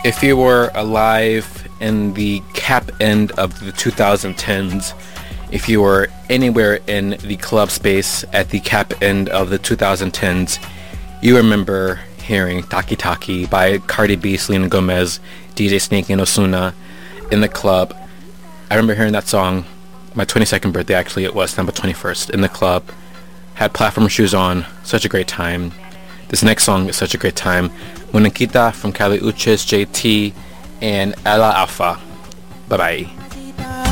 If you were alive in the cap end of the 2010s, if you were anywhere in the club space at the cap end of the 2010s, you remember hearing Taki Taki by Cardi B, Selena Gomez, DJ Snake, and Ozuna in the club. I remember hearing that song, my 22nd birthday actually it was, December 21st, in the club. Had platform shoes on, such a great time. This next song is such a great time. Muñequita from Kali Uchis, JT, and Ella Alpha. Bye-bye.